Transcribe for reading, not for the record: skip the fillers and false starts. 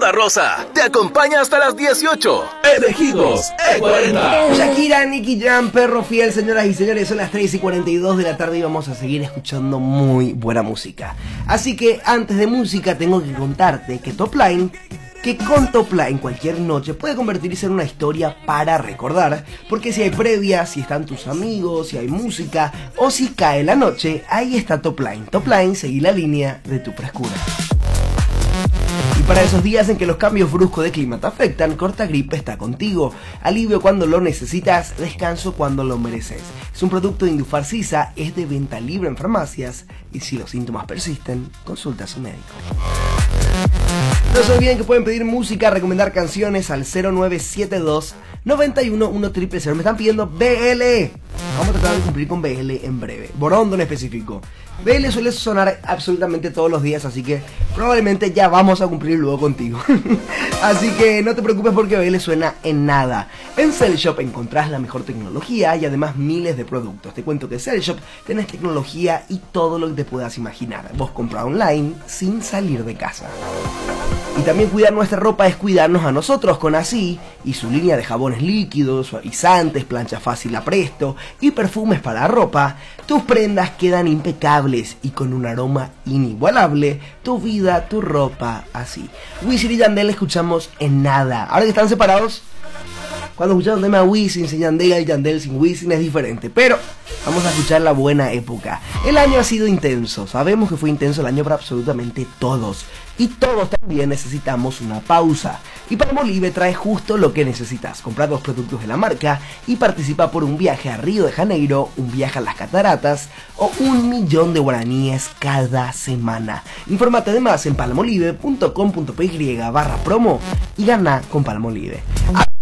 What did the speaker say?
Moda Rosa te acompaña hasta las 18. Elegidos E40. Shakira, Nicky Jam, perro fiel, señoras y señores, son las 3:42 de la tarde y vamos a seguir escuchando muy buena música. Así que antes de música tengo que contarte que con Top Line cualquier noche puede convertirse en una historia para recordar, porque si hay previa, si están tus amigos, si hay música o si cae la noche, ahí está Top Line. Top Line, seguí la línea de tu frescura. Y para esos días en que los cambios bruscos de clima te afectan, Cortagrip está contigo. Alivio cuando lo necesitas, descanso cuando lo mereces. Es un producto de Indufarcisa, es de venta libre en farmacias y si los síntomas persisten, consulta a su médico. No se olviden que pueden pedir música, recomendar canciones al 0972 91 1000. Me están pidiendo BL. Vamos a tratar de cumplir con BL en breve. Borondo en específico. BL suele sonar absolutamente todos los días, así que probablemente ya vamos a cumplir luego contigo. Así que no te preocupes porque BL suena en nada. En Cell Shop encontrás la mejor tecnología y además miles de productos. Te cuento que en Cell Shop tenés tecnología y todo lo que te puedas imaginar. Vos comprás online sin salir de casa. Y también cuidar nuestra ropa es cuidarnos a nosotros con Así y su línea de jabones líquidos, suavizantes, plancha fácil a presto y perfumes para la ropa. Tus prendas quedan impecables y con un aroma inigualable. Tu vida, tu ropa, Así. Wisin y Yandel escuchamos en nada. Ahora que están separados, cuando escuchamos un tema de Wisin sin Yandel y Yandel sin Wisin es diferente, pero vamos a escuchar la buena época. El año ha sido intenso, sabemos que fue intenso el año para absolutamente todos. Y todos también necesitamos una pausa. Y Palmolive trae justo lo que necesitas. Compra 2 productos de la marca y participa por un viaje a Río de Janeiro, un viaje a las cataratas o 1.000.000 de guaraníes cada semana. Infórmate además en palmolive.com.py/promo y gana con Palmolive.